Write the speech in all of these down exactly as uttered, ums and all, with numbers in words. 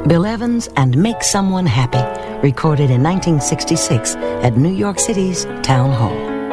Bill Evans and Make Someone Happy, recorded in nineteen sixty-six at New York City's Town Hall.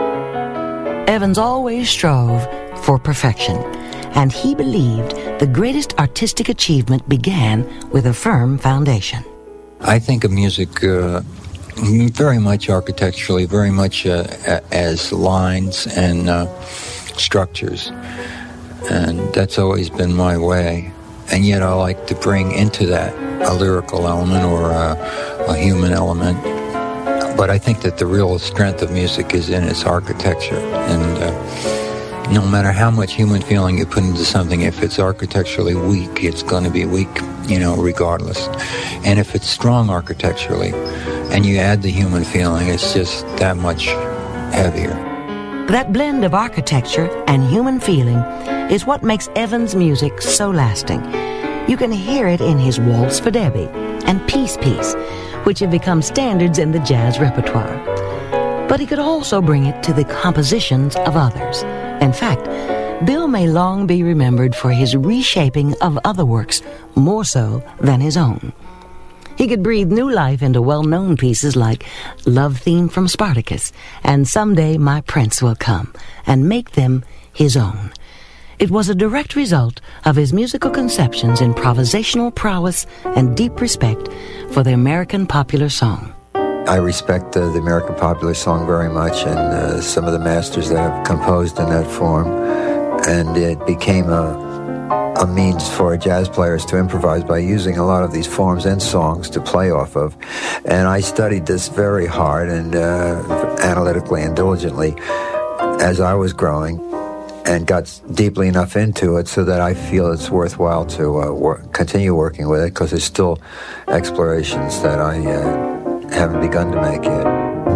Evans always strove for perfection, and he believed the greatest artistic achievement began with a firm foundation. I think of music uh, very much architecturally, very much uh, as lines and uh, structures, and that's always been my way. And yet I like to bring into that a lyrical element or a, a human element. But I think that the real strength of music is in its architecture. And uh, no matter how much human feeling you put into something, if it's architecturally weak, it's going to be weak, you know, regardless. And if it's strong architecturally, and you add the human feeling, it's just that much heavier. That blend of architecture and human feeling is what makes Evans' music so lasting. You can hear it in his Waltz for Debbie and Peace Piece, which have become standards in the jazz repertoire. But he could also bring it to the compositions of others. In fact, Bill may long be remembered for his reshaping of other works more so than his own. He could breathe new life into well-known pieces like Love Theme from Spartacus and Someday My Prince Will Come, and make them his own. It was a direct result of his musical conceptions, improvisational prowess, and deep respect for the American popular song. I respect uh, the American popular song very much, and uh, some of the masters that have composed in that form, and it became a a means for jazz players to improvise by using a lot of these forms and songs to play off of. And I studied this very hard and uh, analytically and diligently as I was growing, and got deeply enough into it so that I feel it's worthwhile to uh, work, continue working with it, because there's still explorations that I uh, haven't begun to make yet.